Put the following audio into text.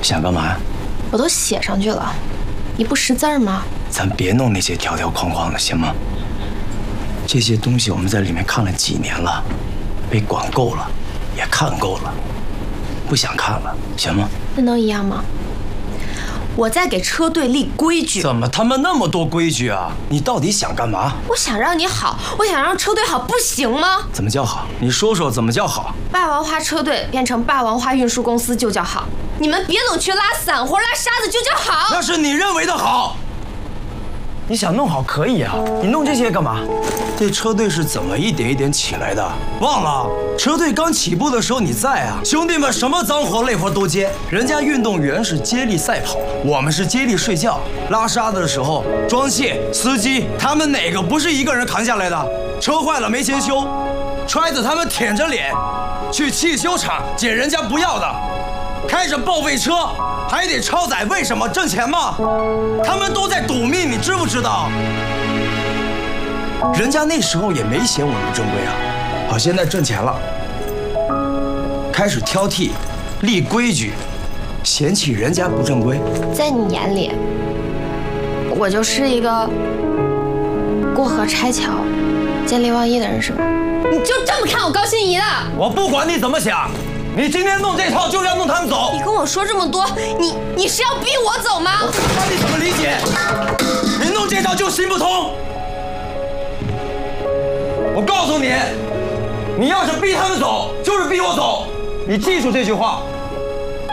想干嘛呀？ 我都写上去了，你不识字吗？ 咱别弄那些条条框框的，行吗？这些东西我们在里面看了几年了，被管够了，也看够了，不想看了，行吗？ 那能一样吗？我在给车队立规矩。 怎么他妈那么多规矩啊？你到底想干嘛？ 我想让你好，我想让车队好，不行吗？ 怎么叫好？你说说怎么叫好？ 霸王花车队变成霸王花运输公司就叫好，你们别总去拉散活、拉沙子就叫好。 那是你认为的好。你想弄好可以啊，你弄这些干嘛？这车队是怎么一点一点起来的？忘了？车队刚起步的时候你在啊，兄弟们什么脏活累活都接。人家运动员是接力赛跑，我们是接力睡觉。拉沙子的时候，装卸、司机他们哪个不是一个人扛下来的？车坏了没钱修，揣子他们舔着脸去汽修厂捡人家不要的。开着报废车还得超载，为什么？挣钱吗？他们都在赌命，你知不知道？人家那时候也没嫌我们不正规啊。好，现在挣钱了，开始挑剔、立规矩，嫌弃人家不正规。 在你眼里，我就是一个过河拆桥、见利忘义的人是吧？你就这么看我高心怡的？ 我不管你怎么想。你今天弄这套就是要弄他们走。 你跟我说这么多，你是要逼我走吗？ 我不管你怎么理解，你弄这套就行不通。我告诉你，你要是逼他们走，就是逼我走。你记住这句话。